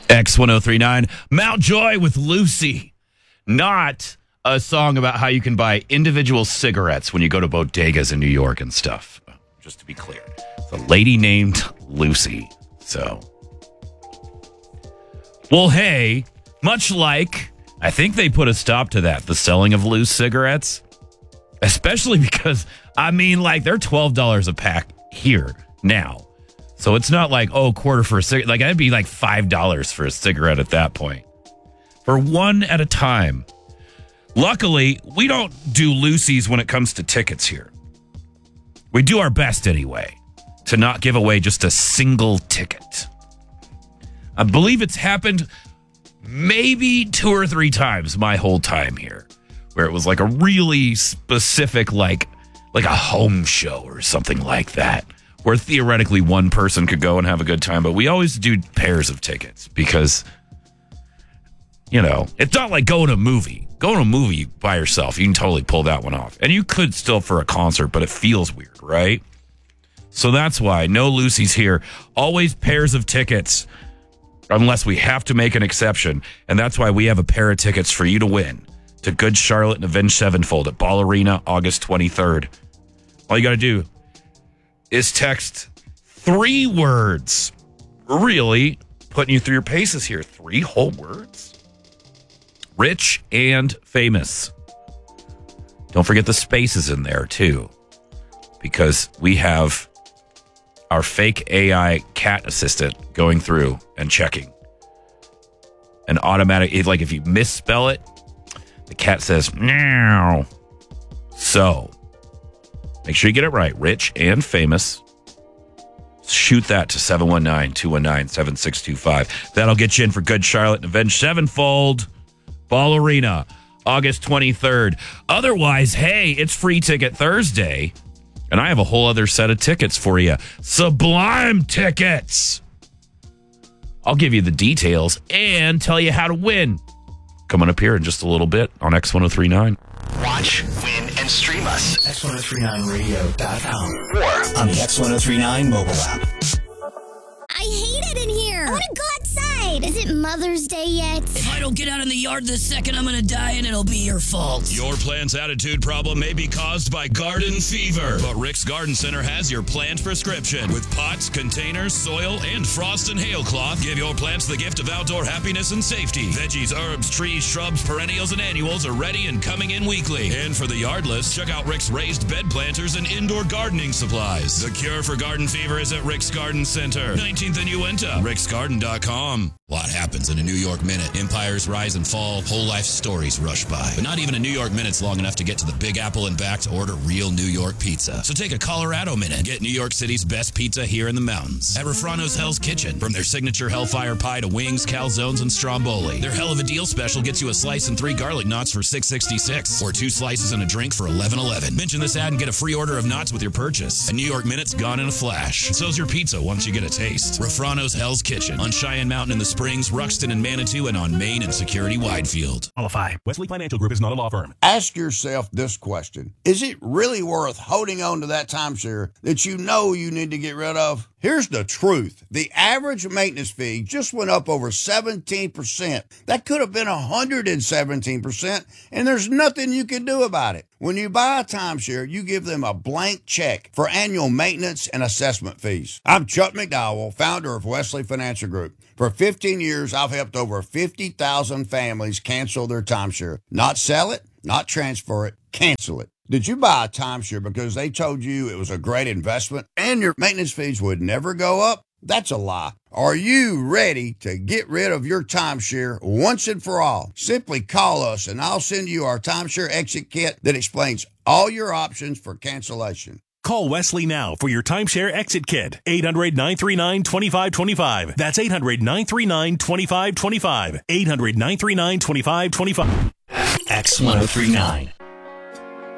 X1039, Mountjoy with Lucy. Not a song about how you can buy individual cigarettes when you go to bodegas in New York and stuff. Just to be clear. It's a lady named Lucy. So, well, hey, much like, I think they put a stop to that, the selling of loose cigarettes. Especially because, I mean, like, they're $12 a pack here now. So it's not like, oh, quarter for a cigarette. Like, that'd be like $5 for a cigarette at that point. For one at a time. Luckily, we don't do loosies when it comes to tickets here. We do our best anyway to not give away just a single ticket. I believe it's happened maybe 2 or 3 times my whole time here, where it was like a really specific, like a home show or something like that, where theoretically one person could go and have a good time. But we always do pairs of tickets because, you know, it's not like going to a movie. Going to a movie by yourself, you can totally pull that one off. And you could still for a concert, but it feels weird, right? So that's why no Lucy's here. Always pairs of tickets, unless we have to make an exception. And that's why we have a pair of tickets for you to win to Good Charlotte and Avenged Sevenfold at Ball Arena, August 23rd. All you got to do is text 3 words. Really putting you through your paces here. 3 whole words. Rich and famous. Don't forget the spaces in there, too, because we have our fake AI cat assistant going through and checking. An automatic, like if you misspell it, the cat says, meow. So, make sure you get it right. Rich and famous. Shoot that to 719-219-7625. That'll get you in for Good Charlotte and Avenged Sevenfold. Ball Arena, August 23rd. Otherwise, hey, it's Free Ticket Thursday, and I have a whole other set of tickets for you. Sublime tickets. I'll give you the details and tell you how to win. Coming up here in just a little bit on X1039. Watch, win, and stream us. X1039radio.com Or on the X1039 mobile app. I hate it in here. I want to go outside. Is it Mother's Day yet? If I don't get out in the yard this second, I'm going to die and it'll be your fault. Your plant's attitude problem may be caused by garden fever, but Rick's Garden Center has your plant prescription. With pots, containers, soil, and frost and hail cloth, give your plants the gift of outdoor happiness and safety. Veggies, herbs, trees, shrubs, perennials, and annuals are ready and coming in weekly. And for the yardless, check out Rick's raised bed planters and indoor gardening supplies. The cure for garden fever is at Rick's Garden Center, 19th and Uinta, ricksgarden.com. A lot happens in a New York minute. Empires rise and fall. Whole life stories rush by. But not even a New York minute's long enough to get to the Big Apple and back to order real New York pizza. So take a Colorado minute. Get New York City's best pizza here in the mountains. At Refrano's Hell's Kitchen. From their signature Hellfire Pie to wings, calzones, and stromboli. Their hell of a deal special gets you a slice and 3 garlic knots for $6.66. Or 2 slices and a drink for $11.11. Mention this ad and get a free order of knots with your purchase. A New York minute's gone in a flash. And so's your pizza once you get a taste. Refrano's Hell's Kitchen. On Cheyenne Mountain in the Springs, Ruxton and Manitou, and on Main and Security Widefield. Qualify. Wesley Financial Group is not a law firm. Ask yourself this question. Is it really worth holding on to that timeshare that you know you need to get rid of? Here's the truth. The average maintenance fee just went up over 17%. That could have been 117%, and there's nothing you can do about it. When you buy a timeshare, you give them a blank check for annual maintenance and assessment fees. I'm Chuck McDowell, founder of Wesley Financial Group. For 15 years, I've helped over 50,000 families cancel their timeshare. Not sell it, not transfer it, cancel it. Did you buy a timeshare because they told you it was a great investment and your maintenance fees would never go up? That's a lie. Are you ready to get rid of your timeshare once and for all? Simply call us and I'll send you our timeshare exit kit that explains all your options for cancellation. Call Wesley now for your timeshare exit kit. 800-939-2525. That's 800-939-2525. 800-939-2525. X1039.